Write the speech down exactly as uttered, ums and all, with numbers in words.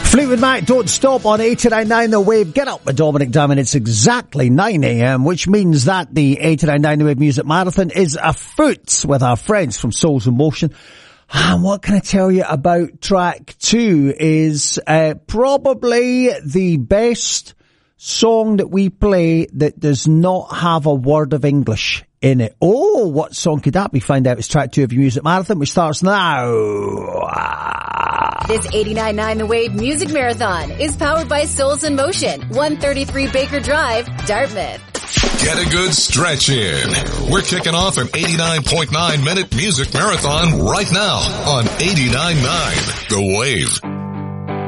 Fleetwood Mac, Don't Stop on eighty-nine point nine The Wave. Get up with Dominic Diamond. It's exactly nine a.m, which means that the eighty-nine point nine The Wave Music Marathon is afoot with our friends from Souls in Motion. And what can I tell you about track two is uh, probably the best song that we play that does not have a word of English in it. Oh, what song could that be? Find out. It's track two of your Music Marathon, which starts now. This eighty-nine point nine The Wave Music Marathon is powered by Souls in Motion, one thirty-three Baker Drive, Dartmouth. Get a good stretch in. We're kicking off an eighty-nine point nine minute music marathon right now on eighty-nine point nine The Wave.